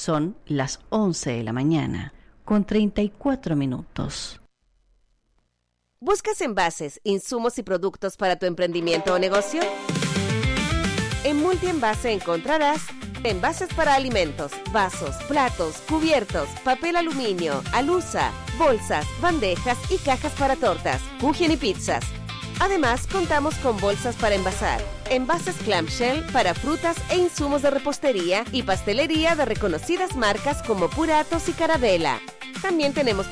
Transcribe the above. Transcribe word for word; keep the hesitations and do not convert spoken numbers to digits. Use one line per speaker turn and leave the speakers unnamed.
Son las once de la mañana, con treinta y cuatro minutos.
¿Buscas envases, insumos y productos para tu emprendimiento o negocio? En Multienvase encontrarás envases para alimentos, vasos, platos, cubiertos, papel aluminio, alusa, bolsas, bandejas y cajas para tortas, kuchen y pizzas. Además, contamos con bolsas para envasar, envases clamshell para frutas e insumos de repostería y pastelería de reconocidas marcas como Puratos y Carabela. También tenemos